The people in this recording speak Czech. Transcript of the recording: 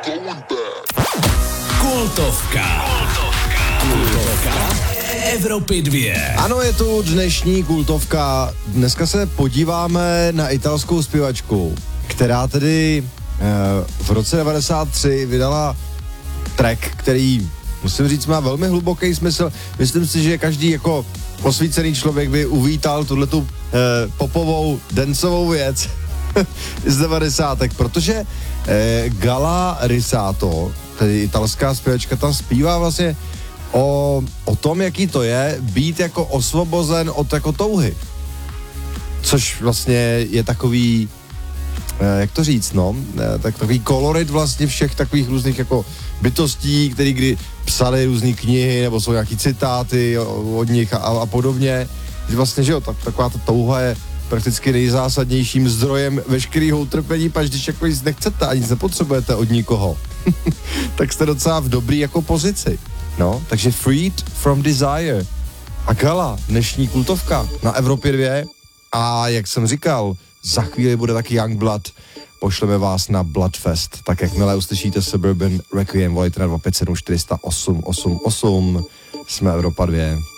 Kultovka Evropy 2. Ano, je tu dnešní kultovka. Dneska se podíváme na italskou zpěvačku, která tedy v roce 93 vydala track, který, musím říct, má velmi hluboký smysl. Myslím si, že každý jako osvícený člověk by uvítal tuhletu popovou, dancovou věc z 90. protože Gala Risato, tedy italská zpěvačka, tam zpívá vlastně o tom, jaký to je být jako osvobozen od jako touhy. Což vlastně je takový, jak to říct, takový kolorit vlastně všech takových různých jako bytostí, který kdy psali různé knihy, nebo jsou nějaký citáty od nich a podobně. Že vlastně, že jo, taková ta touha je prakticky nejzásadnějším zdrojem veškerého utrpení, pač když jako nic nechcete a nic nepotřebujete od nikoho, tak jste docela v dobrý jako pozici. No, takže Freed from Desire a Gala, dnešní kultovka na Evropě 2 a jak jsem říkal, za chvíli bude taky Youngblood, pošleme vás na Bloodfest, tak jakmile uslyšíte Suburban Requiem, volejte na 257 400 888, jsme Evropa 2.